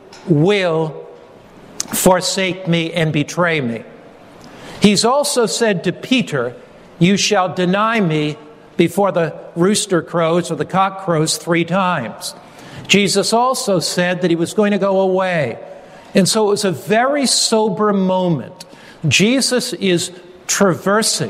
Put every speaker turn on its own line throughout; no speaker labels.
will forsake me and betray me. He's also said to Peter, you shall deny me before the rooster crows or the cock crows 3 times. Jesus also said that he was going to go away. And so it was a very sober moment. Jesus is traversing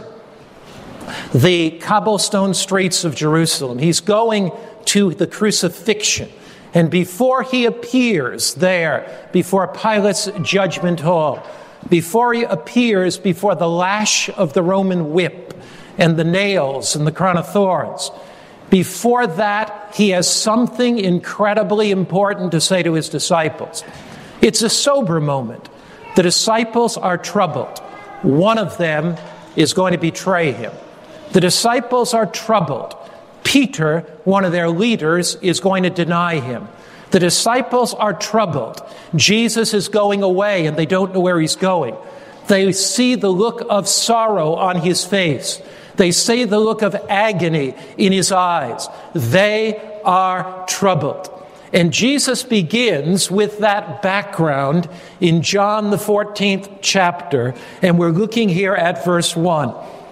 the cobblestone streets of Jerusalem. He's going to the crucifixion. And before he appears there, before Pilate's judgment hall, before he appears before the lash of the Roman whip and the nails and the crown of thorns, before that, he has something incredibly important to say to his disciples. It's a sober moment. The disciples are troubled. One of them is going to betray him. The disciples are troubled. Peter, one of their leaders, is going to deny him. The disciples are troubled. Jesus is going away and they don't know where he's going. They see the look of sorrow on his face. They see the look of agony in his eyes. They are troubled. And Jesus begins with that background in John the 14th chapter. And we're looking here at verse 1.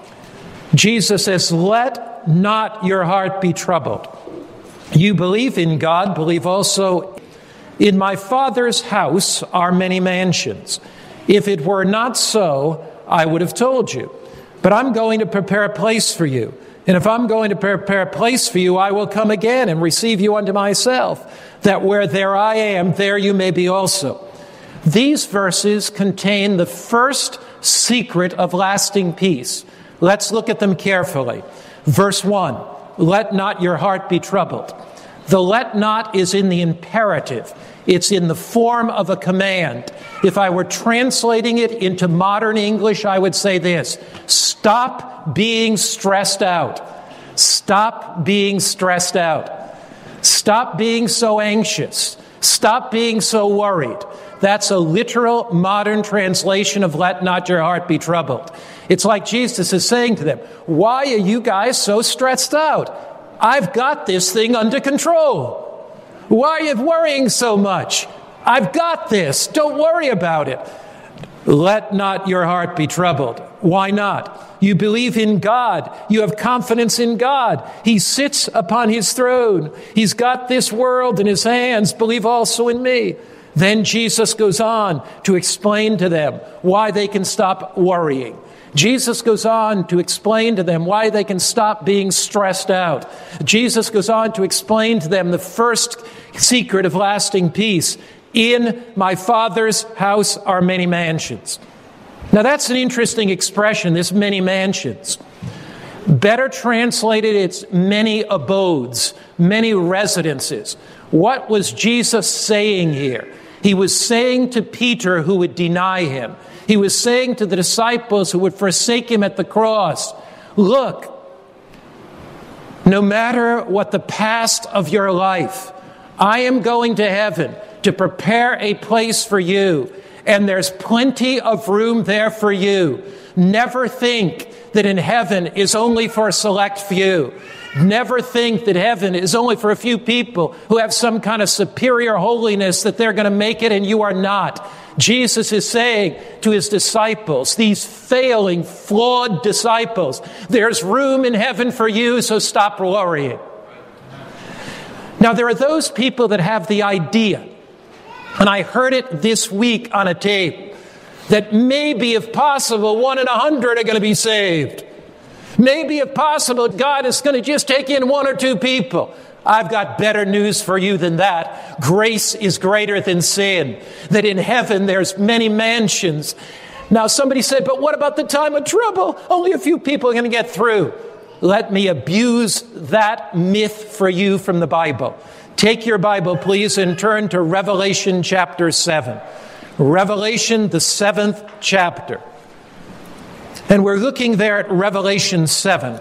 Jesus says, let not your heart be troubled. You believe in God, believe also in my Father's house are many mansions. If it were not so, I would have told you. But I'm going to prepare a place for you. And if I'm going to prepare a place for you, I will come again and receive you unto myself, that where there I am, there you may be also. These verses contain the first secret of lasting peace. Let's look at them carefully. Verse 1, let not your heart be troubled. The let not is in the imperative. It's in the form of a command. If I were translating it into modern English, I would say this: stop being stressed out. Stop being stressed out. Stop being so anxious. Stop being so worried. That's a literal modern translation of let not your heart be troubled. It's like Jesus is saying to them, why are you guys so stressed out? I've got this thing under control. Why are you worrying so much? I've got this. Don't worry about it. Let not your heart be troubled. Why not? You believe in God. You have confidence in God. He sits upon his throne. He's got this world in his hands. Believe also in me. Then Jesus goes on to explain to them why they can stop worrying. Jesus goes on to explain to them why they can stop being stressed out. Jesus goes on to explain to them the first secret of lasting peace. In my Father's house are many mansions. Now that's an interesting expression, this many mansions. Better translated, it's many abodes, many residences. What was Jesus saying here? He was saying to Peter, who would deny him, he was saying to the disciples who would forsake him at the cross, look, no matter what the past of your life, I am going to heaven to prepare a place for you, and there's plenty of room there for you. Never think that in heaven is only for a select few. Never think that heaven is only for a few people who have some kind of superior holiness that they're going to make it and you are not. Jesus is saying to his disciples, these failing, flawed disciples, there's room in heaven for you, so stop worrying. Now, there are those people that have the idea, and I heard it this week on a tape, that maybe, if possible, 1 in 100 are going to be saved. Maybe, if possible, God is going to just take in 1 or 2 people. I've got better news for you than that. Grace is greater than sin. That in heaven there's many mansions. Now somebody said, but what about the time of trouble? Only a few people are going to get through. Let me abuse that myth for you from the Bible. Take your Bible, please, and turn to Revelation chapter 7. Revelation, the 7th chapter. And we're looking there at Revelation 7.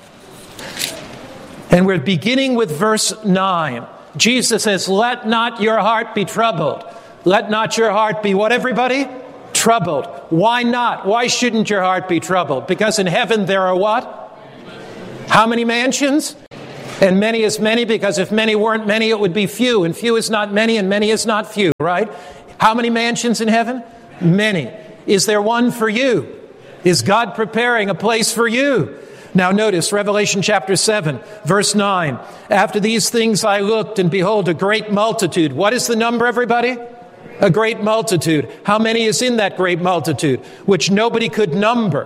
And we're beginning with verse 9. Jesus says, let not your heart be troubled. Let not your heart be what, everybody? Troubled. Why not? Why shouldn't your heart be troubled? Because in heaven there are what? How many mansions? And many is many, because if many weren't many, it would be few. And few is not many, and many is not few, right? How many mansions in heaven? Many. Is there one for you? Is God preparing a place for you? Now notice Revelation chapter 7, verse 9. After these things I looked, and behold, a great multitude. What is the number, everybody? A great multitude. How many is in that great multitude? Which nobody could number.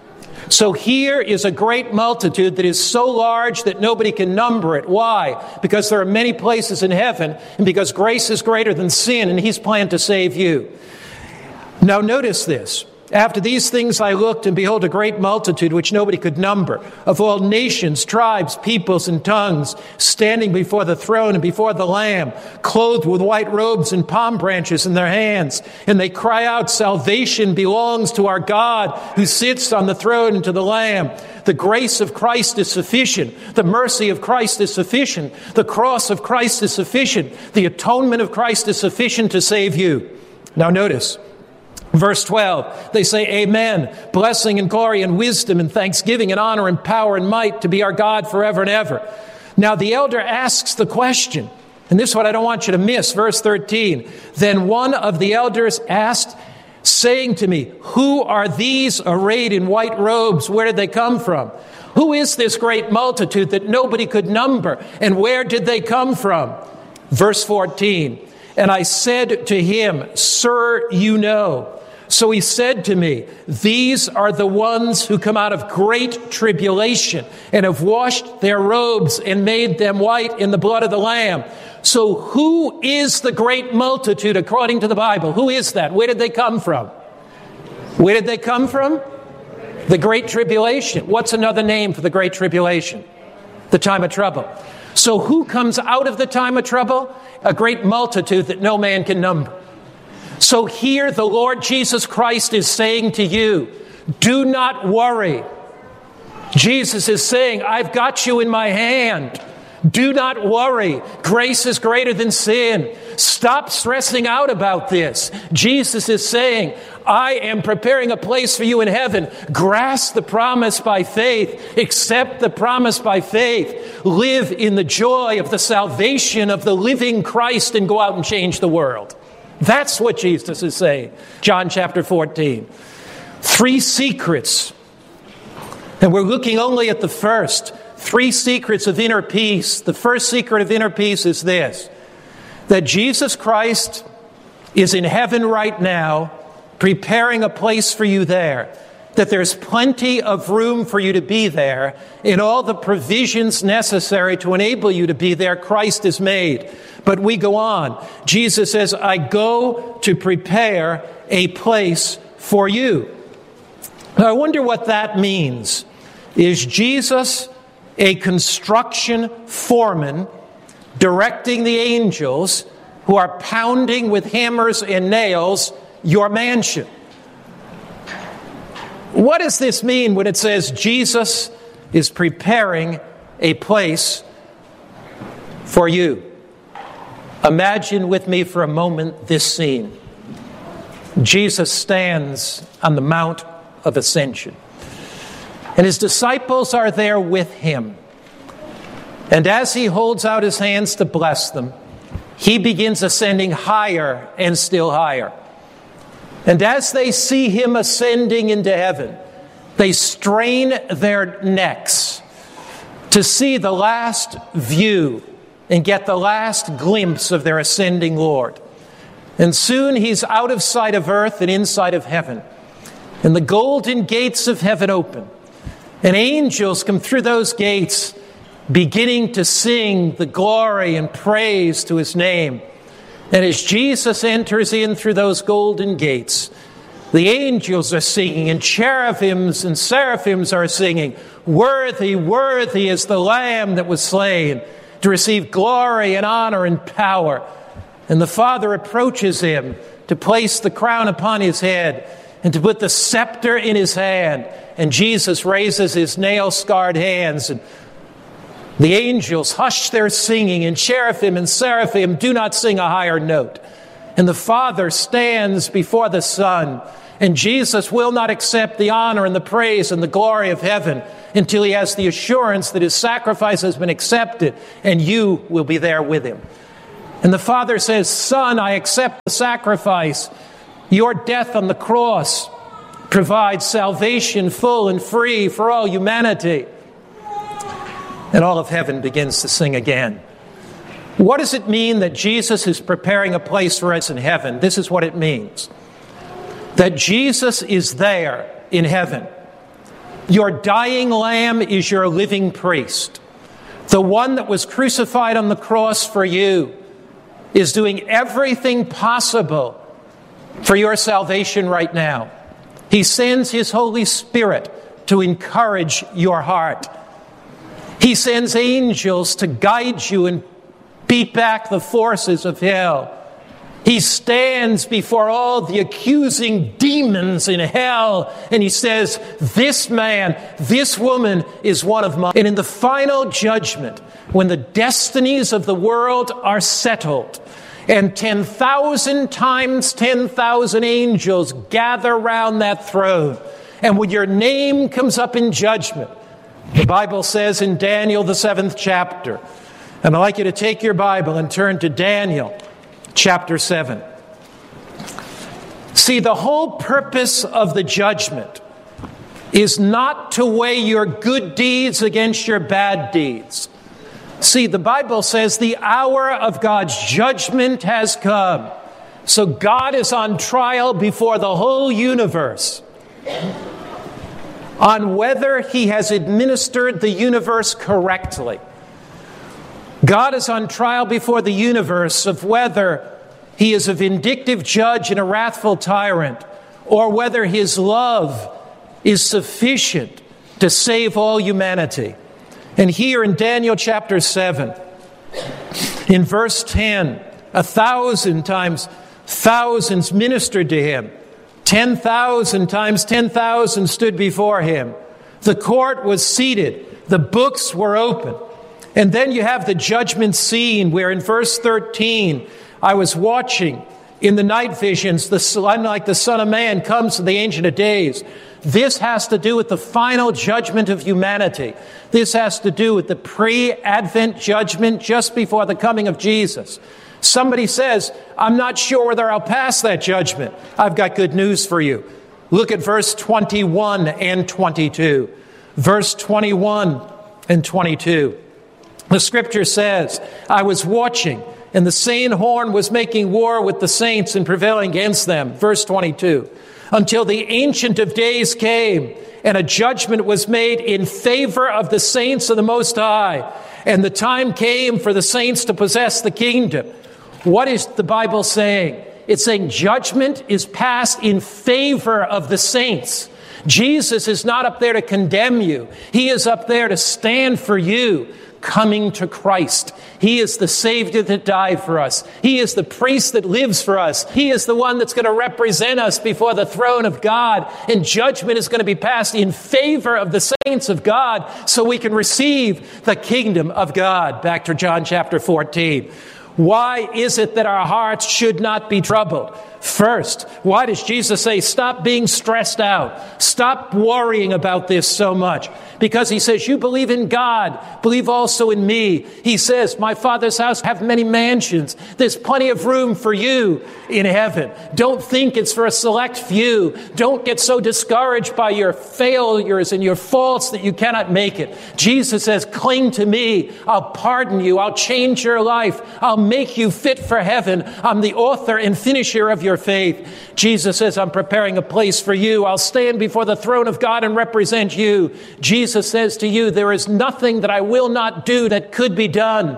So here is a great multitude that is so large that nobody can number it. Why? Because there are many places in heaven, and because grace is greater than sin, and He's planned to save you. Now notice this. After these things I looked, and behold, a great multitude which nobody could number, of all nations, tribes, peoples, and tongues, standing before the throne and before the Lamb, clothed with white robes and palm branches in their hands. And they cry out, salvation belongs to our God who sits on the throne and to the Lamb. The grace of Christ is sufficient. The mercy of Christ is sufficient. The cross of Christ is sufficient. The atonement of Christ is sufficient to save you. Now notice, verse 12, they say, Amen, blessing and glory and wisdom and thanksgiving and honor and power and might to be our God forever and ever. Now the elder asks the question, and this is what I don't want you to miss, verse 13. Then one of the elders asked, saying to me, who are these arrayed in white robes? Where did they come from? Who is this great multitude that nobody could number? And where did they come from? Verse 14, and I said to him, Sir, you know. So he said to me, these are the ones who come out of great tribulation and have washed their robes and made them white in the blood of the Lamb. So who is the great multitude according to the Bible? Who is that? Where did they come from? Where did they come from? The great tribulation. What's another name for the great tribulation? The time of trouble. So who comes out of the time of trouble? A great multitude that no man can number. So here the Lord Jesus Christ is saying to you, do not worry. Jesus is saying, I've got you in my hand. Do not worry. Grace is greater than sin. Stop stressing out about this. Jesus is saying, I am preparing a place for you in heaven. Grasp the promise by faith. Accept the promise by faith. Live in the joy of the salvation of the living Christ and go out and change the world. That's what Jesus is saying. John chapter 14. 3 secrets. And we're looking only at the first. 3 secrets of inner peace. The first secret of inner peace is this: that Jesus Christ is in heaven right now, preparing a place for you there. That there's plenty of room for you to be there, and all the provisions necessary to enable you to be there, Christ has made. But we go on. Jesus says, I go to prepare a place for you. Now, I wonder what that means. Is Jesus a construction foreman directing the angels who are pounding with hammers and nails your mansion? What does this mean when it says Jesus is preparing a place for you? Imagine with me for a moment this scene. Jesus stands on the Mount of Ascension, and his disciples are there with him. And as he holds out his hands to bless them, he begins ascending higher and still higher. And as they see him ascending into heaven, they strain their necks to see the last view and get the last glimpse of their ascending Lord. And soon he's out of sight of earth and inside of heaven. And the golden gates of heaven open. And angels come through those gates, beginning to sing the glory and praise to his name. And as Jesus enters in through those golden gates, the angels are singing, and cherubims and seraphims are singing, worthy, worthy is the Lamb that was slain to receive glory and honor and power. And the Father approaches him to place the crown upon his head and to put the scepter in his hand. And Jesus raises his nail-scarred hands, and the angels hush their singing, and cherubim and seraphim do not sing a higher note. And the Father stands before the Son, And Jesus will not accept the honor and the praise and the glory of heaven until he has the assurance that his sacrifice has been accepted and you will be there with him. And the Father says, Son, I accept the sacrifice. Your death on the cross provides salvation full and free for all humanity. And all of heaven begins to sing again. What does it mean that Jesus is preparing a place for us in heaven? This is what it means. That Jesus is there in heaven. Your dying lamb is your living priest. The one that was crucified on the cross for you is doing everything possible for your salvation right now. He sends his Holy Spirit to encourage your heart. He sends angels to guide you and beat back the forces of hell. He stands before all the accusing demons in hell and he says, this man, this woman is one of mine. And in the final judgment, when the destinies of the world are settled and 10,000 times 10,000 angels gather round that throne, and when your name comes up in judgment, the Bible says in Daniel, the 7th chapter, and I'd like you to take your Bible and turn to Daniel chapter 7. See, the whole purpose of the judgment is not to weigh your good deeds against your bad deeds. See, the Bible says the hour of God's judgment has come. So God is on trial before the whole universe on whether he has administered the universe correctly. God is on trial before the universe of whether he is a vindictive judge and a wrathful tyrant, or whether his love is sufficient to save all humanity. And here in Daniel chapter 7, in verse 10, 1,000 times thousands ministered to him. 10,000 times 10,000 stood before him. The court was seated. The books were open. And then you have the judgment scene where in verse 13, I was watching in the night visions, the Son, like the Son of Man, comes to the Ancient of Days. This has to do with the final judgment of humanity. This has to do with the pre-Advent judgment just before the coming of Jesus. Somebody says, I'm not sure whether I'll pass that judgment. I've got good news for you. Look at verse 21 and 22. Verse 21 and 22. The scripture says, I was watching, and the same horn was making war with the saints and prevailing against them. Verse 22. Until the Ancient of Days came, and a judgment was made in favor of the saints of the Most High. And the time came for the saints to possess the kingdom. What is the Bible saying? It's saying judgment is passed in favor of the saints. Jesus is not up there to condemn you. He is up there to stand for you, coming to Christ. He is the Savior that died for us. He is the priest that lives for us. He is the one that's going to represent us before the throne of God. And judgment is going to be passed in favor of the saints of God so we can receive the kingdom of God. Back to John chapter 14. Why is it that our hearts should not be troubled? First, why does Jesus say, stop being stressed out? Stop worrying about this so much. Because he says, you believe in God, believe also in me. He says, my Father's house have many mansions. There's plenty of room for you in heaven. Don't think it's for a select few. Don't get so discouraged by your failures and your faults that you cannot make it. Jesus says, cling to me. I'll pardon you. I'll change your life. I'll make you fit for heaven. I'm the author and finisher of your faith. Jesus says, I'm preparing a place for you. I'll stand before the throne of God and represent you. Jesus says to you, there is nothing that I will not do that could be done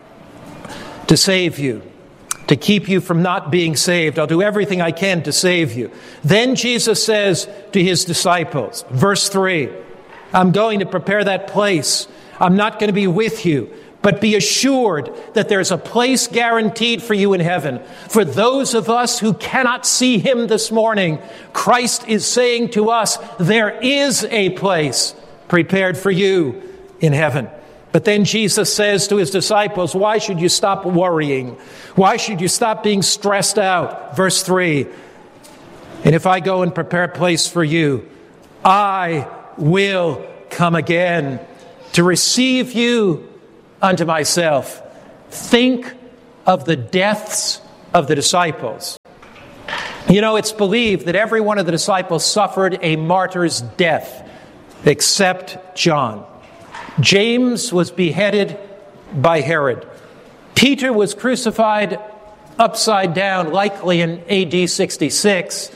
to save you, to keep you from not being saved. I'll do everything I can to save you. Then Jesus says to his disciples, verse 3, I'm going to prepare that place. I'm not going to be with you. But be assured that there's a place guaranteed for you in heaven. For those of us who cannot see him this morning, Christ is saying to us, there is a place prepared for you in heaven. But then Jesus says to his disciples, why should you stop worrying? Why should you stop being stressed out? Verse 3, And if I go and prepare a place for you, I will come again to receive you unto myself. Think of the deaths of the disciples. You know, it's believed that every one of the disciples suffered a martyr's death, except John. James was beheaded by Herod. Peter was crucified upside down, likely in AD 66,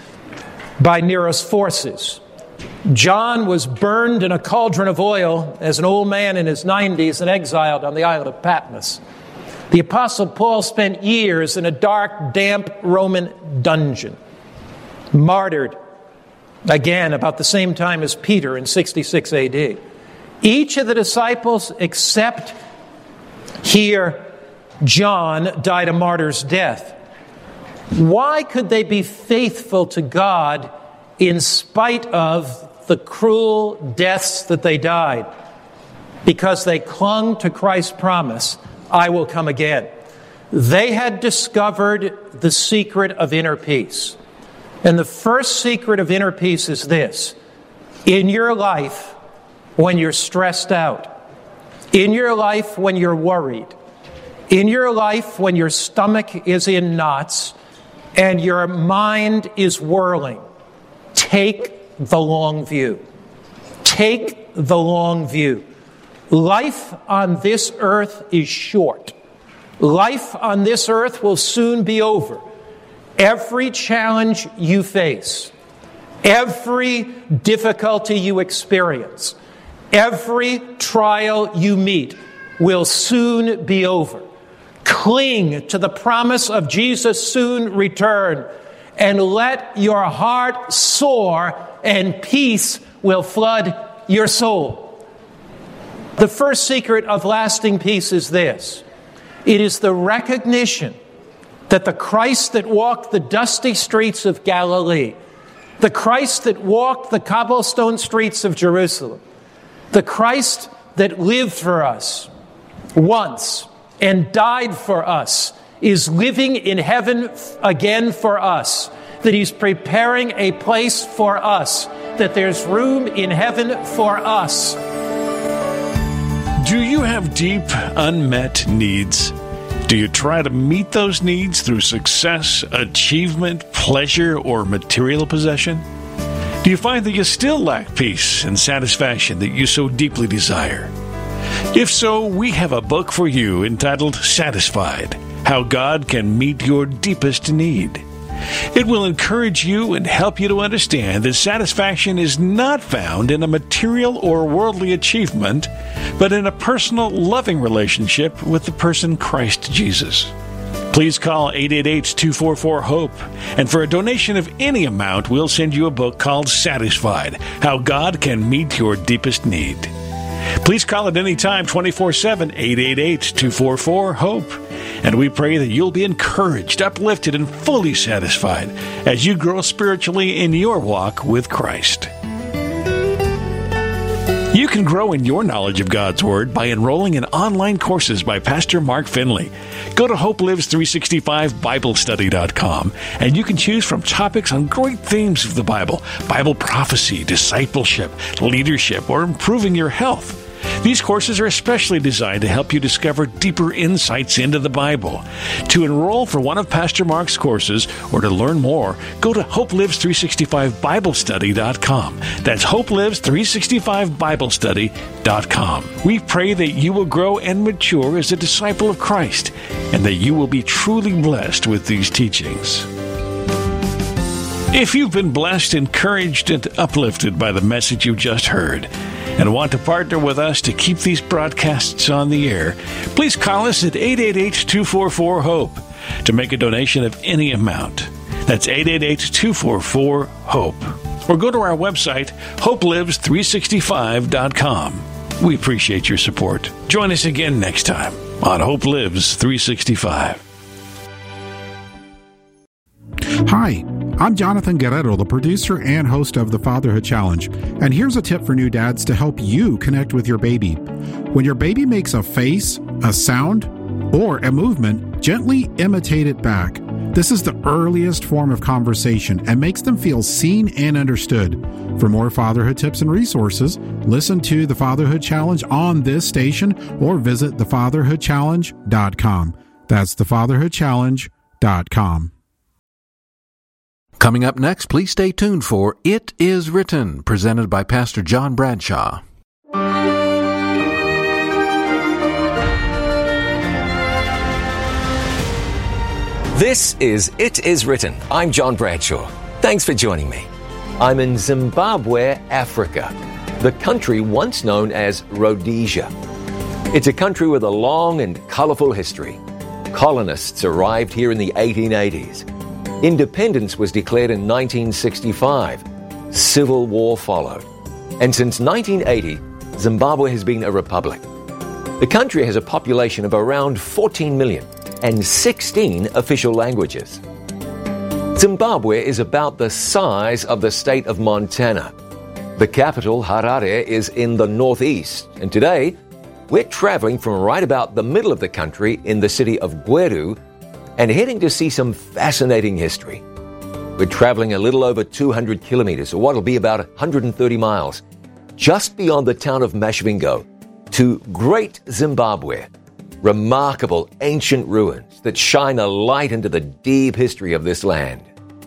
by Nero's forces. John was burned in a cauldron of oil as an old man in his 90s and exiled on the island of Patmos. The Apostle Paul spent years in a dark, damp Roman dungeon, martyred again about the same time as Peter in 66 AD. Each of the disciples, except here John, died a martyr's death. Why could they be faithful to God in spite of the cruel deaths that they died? Because they clung to Christ's promise, I will come again. They had discovered the secret of inner peace. And the first secret of inner peace is this: in your life, when you're stressed out, in your life when you're worried, in your life when your stomach is in knots and your mind is whirling, take the long view. Take the long view. Life on this earth is short. Life on this earth will soon be over. Every challenge you face, every difficulty you experience, every trial you meet will soon be over. Cling to the promise of Jesus' soon return and let your heart soar, and peace will flood your soul. The first secret of lasting peace is this: it is the recognition that the Christ that walked the dusty streets of Galilee, the Christ that walked the cobblestone streets of Jerusalem, the Christ that lived for us once and died for us, is living in heaven again for us, that He's preparing a place for us, that there's room in heaven for us.
Do you have deep, unmet needs? Do you try to meet those needs through success, achievement, pleasure, or material possession? Do you find that you still lack peace and satisfaction that you so deeply desire? If so, we have a book for you entitled Satisfied: How God Can Meet Your Deepest Need. It will encourage you and help you to understand that satisfaction is not found in a material or worldly achievement, but in a personal, loving relationship with the person Christ Jesus. Please call 888-244-HOPE, and for a donation of any amount, we'll send you a book called Satisfied: How God Can Meet Your Deepest Need. Please call at any time, 24/7, 888-244-HOPE. And we pray that you'll be encouraged, uplifted, and fully satisfied as you grow spiritually in your walk with Christ. You can grow in your knowledge of God's Word by enrolling in online courses by Pastor Mark Finley. Go to HopeLives365BibleStudy.com, and you can choose from topics on great themes of the Bible: Bible prophecy, discipleship, leadership, or improving your health. These courses are especially designed to help you discover deeper insights into the Bible. To enroll for one of Pastor Mark's courses or to learn more, go to HopeLives365BibleStudy.com. That's HopeLives365BibleStudy.com. We pray that you will grow and mature as a disciple of Christ, and that you will be truly blessed with these teachings. If you've been blessed, encouraged, and uplifted by the message you just heard, and want to partner with us to keep these broadcasts on the air, please call us at 888-244-HOPE to make a donation of any amount. That's 888-244-HOPE. Or go to our website, HopeLives365.com. We appreciate your support. Join us again next time on Hope Lives 365.
Hi, I'm Jonathan Guerrero, the producer and host of the Fatherhood Challenge. And here's a tip for new dads to help you connect with your baby. When your baby makes a face, a sound, or a movement, gently imitate it back. This is the earliest form of conversation and makes them feel seen and understood. For more fatherhood tips and resources, listen to the Fatherhood Challenge on this station or visit thefatherhoodchallenge.com. That's thefatherhoodchallenge.com.
Coming up next, please stay tuned for It Is Written, presented by Pastor John Bradshaw.
This is It Is Written. I'm John Bradshaw. Thanks for joining me. I'm in Zimbabwe, Africa, the country once known as Rhodesia. It's a country with a long and colorful history. Colonists arrived here in the 1880s. Independence was declared in 1965. Civil war followed. And since 1980, Zimbabwe has been a republic. The country has a population of around 14 million and 16 official languages. Zimbabwe is about the size of the state of Montana. The capital, Harare, is in the northeast, and today we're traveling from right about the middle of the country in the city of Gweru and heading to see some fascinating history. We're traveling a little over 200 kilometers, or what'll be about 130 miles, just beyond the town of Masvingo, to Great Zimbabwe, remarkable ancient ruins that shine a light into the deep history of this land.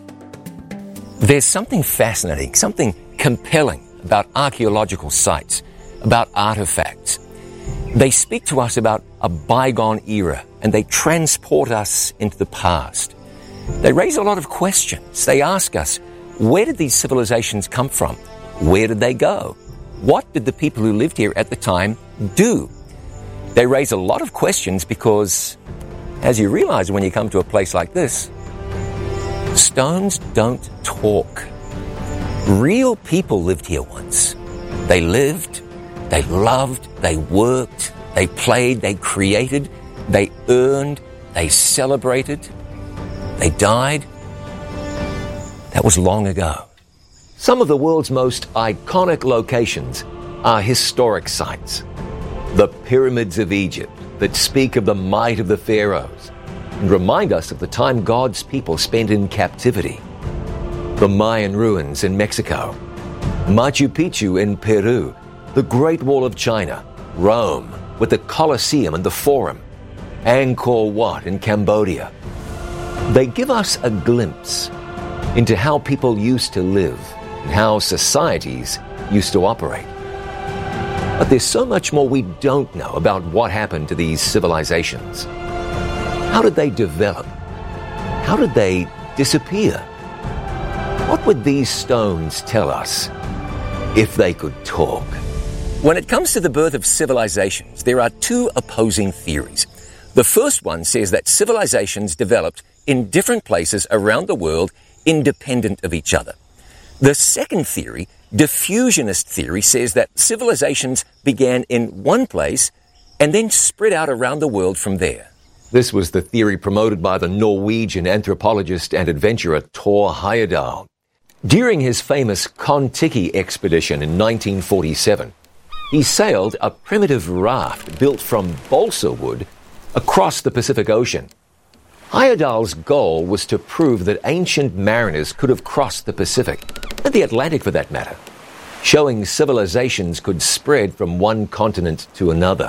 There's something fascinating, something compelling about archaeological sites, about artifacts. They speak to us about a bygone era, and they transport us into the past. They raise a lot of questions. They ask us, where did these civilizations come from? Where did they go? What did the people who lived here at the time do? They raise a lot of questions because, as you realize when you come to a place like this, stones don't talk. Real people lived here once. They lived, they loved, they worked, they played, they created, they earned, they celebrated, they died. That was long ago. Some of the world's most iconic locations are historic sites. The pyramids of Egypt that speak of the might of the pharaohs and remind us of the time God's people spent in captivity. The Mayan ruins in Mexico, Machu Picchu in Peru, the Great Wall of China, Rome with the Colosseum and the Forum, Angkor Wat in Cambodia. They give us a glimpse into how people used to live and how societies used to operate. But there's so much more we don't know about what happened to these civilizations. How did they develop? How did they disappear? What would these stones tell us if they could talk? When it comes to the birth of civilizations, there are two opposing theories. The first one says that civilizations developed in different places around the world, independent of each other. The second theory, diffusionist theory, says that civilizations began in one place and then spread out around the world from there. This was the theory promoted by the Norwegian anthropologist and adventurer Thor Heyerdahl. During his famous Kon-Tiki expedition in 1947, he sailed a primitive raft built from balsa wood across the Pacific Ocean. Heyerdahl's goal was to prove that ancient mariners could have crossed the Pacific, and the Atlantic for that matter, showing civilizations could spread from one continent to another.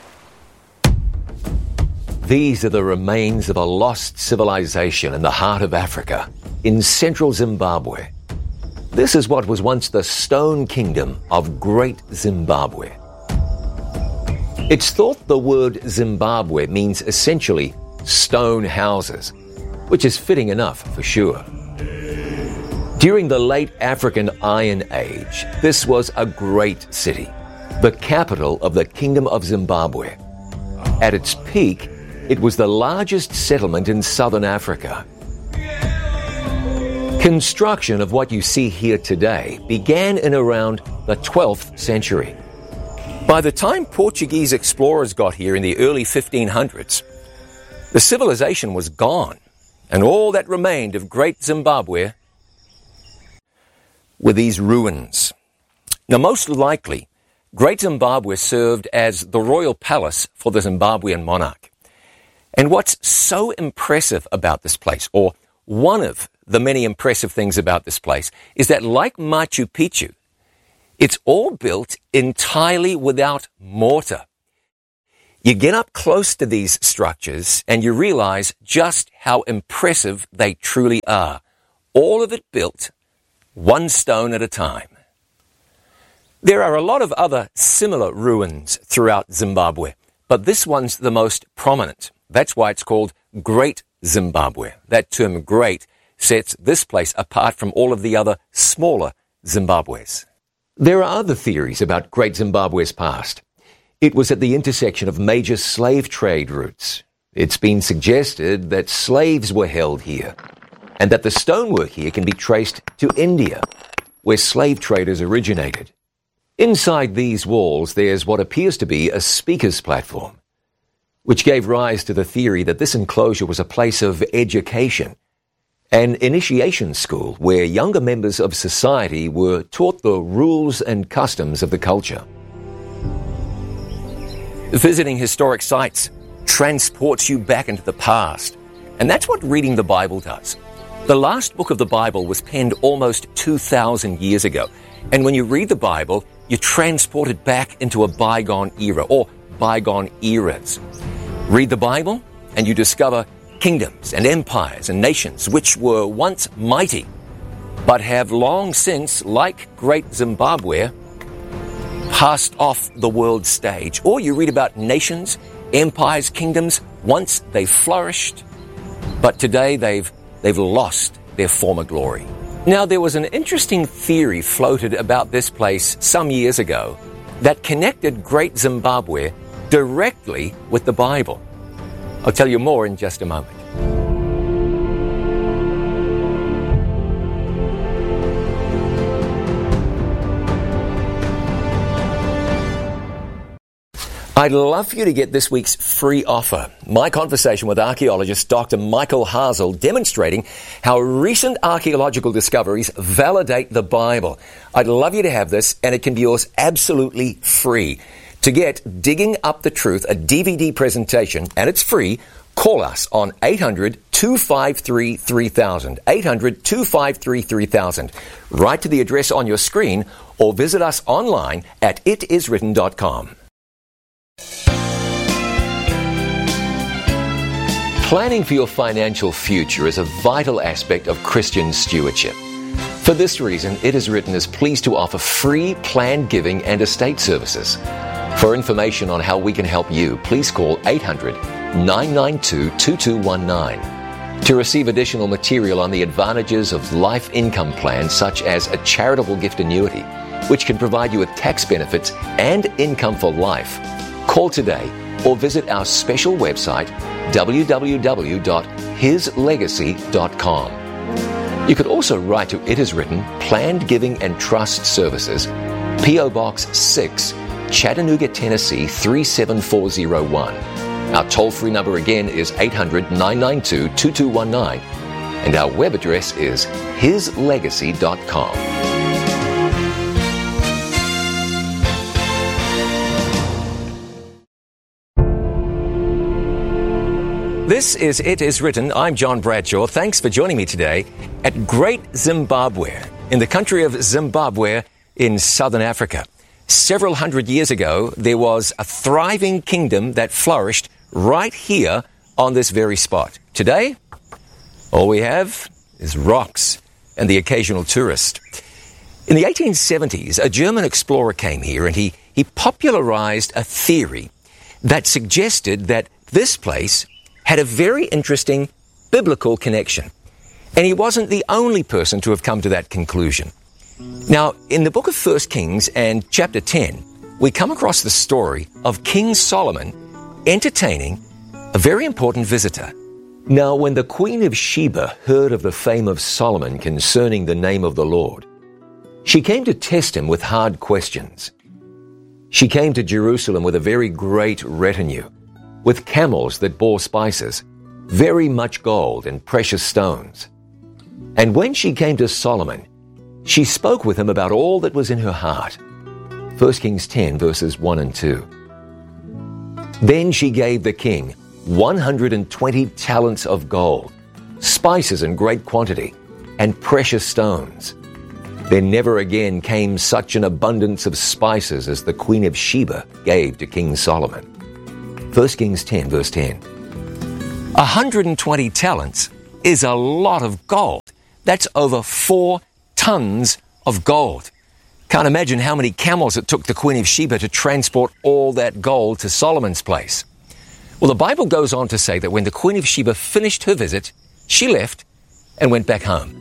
These are the remains of a lost civilization in the heart of Africa, in central Zimbabwe. This is what was once the Stone Kingdom of Great Zimbabwe. It's thought the word Zimbabwe means essentially stone houses, which is fitting enough for sure. During the late African Iron Age, this was a great city, the capital of the Kingdom of Zimbabwe. At its peak, it was the largest settlement in southern Africa. Construction of what you see here today began in around the 12th century. By the time Portuguese explorers got here in the early 1500s, the civilization was gone, and all that remained of Great Zimbabwe were these ruins. Now, most likely, Great Zimbabwe served as the royal palace for the Zimbabwean monarch. And what's so impressive about this place, or one of the many impressive things about this place, is that like Machu Picchu, it's all built entirely without mortar. You get up close to these structures and you realize just how impressive they truly are. All of it built one stone at a time. There are a lot of other similar ruins throughout Zimbabwe, but this one's the most prominent. That's why it's called Great Zimbabwe. That term great sets this place apart from all of the other smaller Zimbabwes. There are other theories about Great Zimbabwe's past. It was at the intersection of major slave trade routes. It's been suggested that slaves were held here, and that the stonework here can be traced to India, where slave traders originated. Inside these walls, there's what appears to be a speaker's platform, which gave rise to the theory that this enclosure was a place of education, an initiation school where younger members of society were taught the rules and customs of the culture. Visiting historic sites transports you back into the past, and that's what reading the Bible does. The last book of the Bible was penned almost 2,000 years ago, and when you read the Bible, you're transported back into a bygone era, or bygone eras. Read the Bible, and you discover kingdoms and empires and nations which were once mighty, but have long since, like Great Zimbabwe, passed off the world stage. Or you read about nations, empires, kingdoms, once they flourished, but today they've lost their former glory. Now, there was an interesting theory floated about this place some years ago that connected Great Zimbabwe directly with the Bible. I'll tell you more in just a moment. I'd love for you to get this week's free offer. My conversation with archaeologist Dr. Michael Hasel demonstrating how recent archaeological discoveries validate the Bible. I'd love you to have this, and it can be yours absolutely free. To get Digging Up the Truth, a DVD presentation, and it's free, call us on 800-253-3000, 800-253-3000. Write to the address on your screen or visit us online at itiswritten.com. Planning for your financial future is a vital aspect of Christian stewardship. For this reason, It Is Written is pleased to offer free planned giving and estate services. For information on how we can help you, please call 800-992-2219. To receive additional material on the advantages of life income plans such as a charitable gift annuity, which can provide you with tax benefits and income for life, call today or visit our special website, www.hislegacy.com. You could also write to It Is Written, Planned Giving and Trust Services, P.O. Box 6, Chattanooga, Tennessee 37401. Our toll-free number again is 800-992-2219, and our web address is hislegacy.com. This is It Is Written. I'm John Bradshaw. Thanks for joining me today at Great Zimbabwe, in the country of Zimbabwe in southern Africa. Several hundred years ago, there was a thriving kingdom that flourished right here on this very spot. Today, all we have is rocks and the occasional tourist. In the 1870s, a German explorer came here and he popularized a theory that suggested that this place had a very interesting biblical connection. And he wasn't the only person to have come to that conclusion. Now, in the book of 1 Kings and chapter 10, we come across the story of King Solomon entertaining a very important visitor. Now, when the Queen of Sheba heard of the fame of Solomon concerning the name of the Lord, she came to test him with hard questions. She came to Jerusalem with a very great retinue, with camels that bore spices, very much gold and precious stones. And when she came to Solomon, she spoke with him about all that was in her heart. 1 Kings 10, verses 1 and 2. Then she gave the king 120 talents of gold, spices in great quantity, and precious stones. There never again came such an abundance of spices as the Queen of Sheba gave to King Solomon. 1 Kings 10, verse 10. 120 talents is a lot of gold. That's over 4 tons of gold. Can't imagine how many camels it took the Queen of Sheba to transport all that gold to Solomon's place. Well, the Bible goes on to say that when the Queen of Sheba finished her visit, she left and went back home.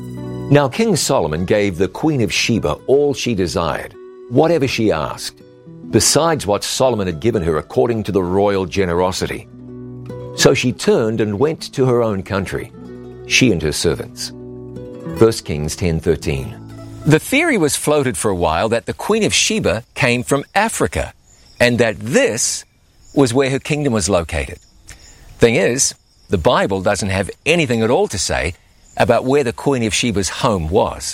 Now King Solomon gave the Queen of Sheba all she desired, whatever she asked, besides what Solomon had given her according to the royal generosity. So she turned and went to her own country, she and her servants. 1 Kings 10:13. The theory was floated for a while that the Queen of Sheba came from Africa, and that this was where her kingdom was located. Thing is, the Bible doesn't have anything at all to say about where the Queen of Sheba's home was.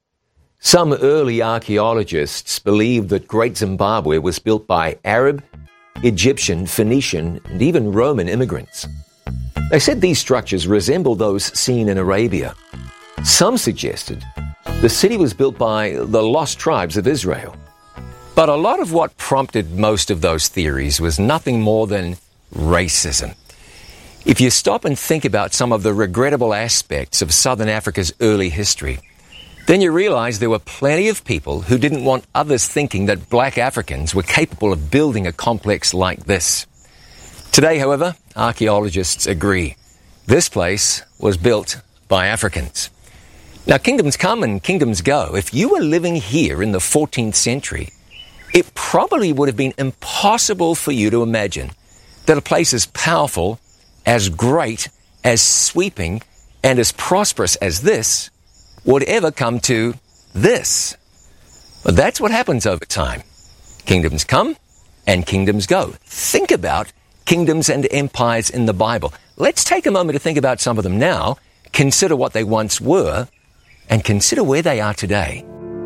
Some early archaeologists believed that Great Zimbabwe was built by Arab, Egyptian, Phoenician, and even Roman immigrants. They said these structures resemble those seen in Arabia. Some suggested the city was built by the lost tribes of Israel. But a lot of what prompted most of those theories was nothing more than racism. If you stop and think about some of the regrettable aspects of Southern Africa's early history, then you realize there were plenty of people who didn't want others thinking that black Africans were capable of building a complex like this. Today, however, archaeologists agree. This place was built by Africans. Now, kingdoms come and kingdoms go. If you were living here in the 14th century, it probably would have been impossible for you to imagine that a place as powerful, as great, as sweeping, and as prosperous as this would ever come to this. But that's what happens over time. Kingdoms come and kingdoms go. Think about kingdoms and empires in the Bible. Let's take a moment to think about some of them now, consider what they once were, and consider where they are today.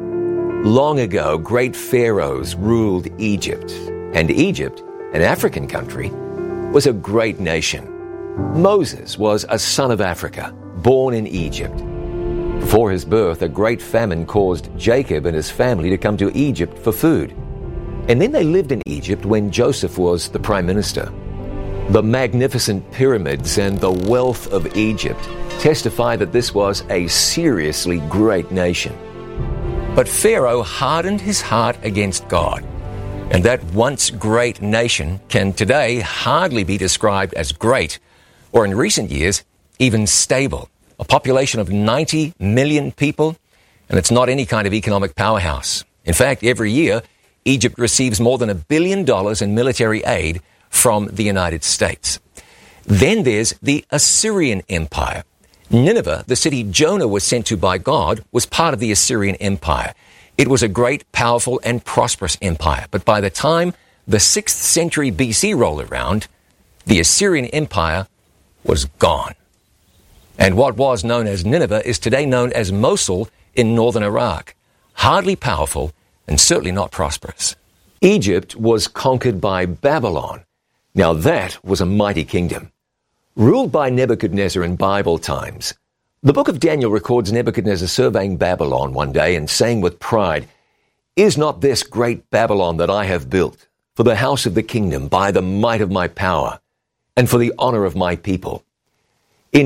Long ago, great pharaohs ruled Egypt, and Egypt, an African country, was a great nation. Moses was a son of Africa, born in Egypt. Before his birth, a great famine caused Jacob and his family to come to Egypt for food. And then they lived in Egypt when Joseph was the prime minister. The magnificent pyramids and the wealth of Egypt testify that this was a seriously great nation. But Pharaoh hardened his heart against God, and that once great nation can today hardly be described as great, or in recent years, even stable. A population of 90 million people, and it's not any kind of economic powerhouse. In fact, every year, Egypt receives more than $1 billion in military aid from the United States. Then there's the Assyrian Empire. Nineveh, the city Jonah was sent to by God, was part of the Assyrian Empire. It was a great, powerful, and prosperous empire. But by the time the 6th century BC rolled around, the Assyrian Empire was gone. And what was known as Nineveh is today known as Mosul in northern Iraq. Hardly powerful and certainly not prosperous. Egypt was conquered by Babylon. Now that was a mighty kingdom. Ruled by Nebuchadnezzar in Bible times, the book of Daniel records Nebuchadnezzar surveying Babylon one day and saying with pride, "Is not this great Babylon that I have built for the house of the kingdom by the might of my power and for the honor of my people?" In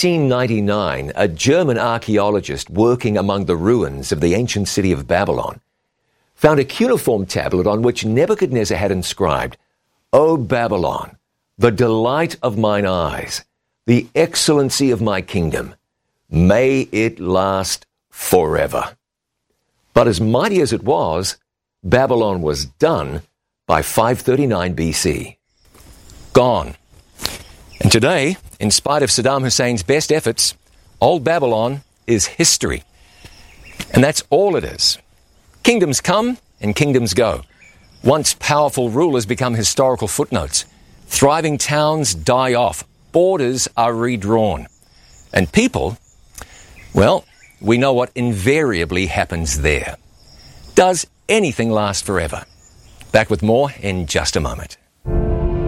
1899, a German archaeologist working among the ruins of the ancient city of Babylon found a cuneiform tablet on which Nebuchadnezzar had inscribed, "O Babylon, the delight of mine eyes, the excellency of my kingdom, may it last forever." But as mighty as it was, Babylon was done by 539 BC. Gone. And today, in spite of Saddam Hussein's best efforts, old Babylon is history. And that's all it is. Kingdoms come and kingdoms go. Once powerful rulers become historical footnotes. Thriving towns die off. Borders are redrawn. And people, well, we know what invariably happens there. Does anything last forever? Back with more in just a moment.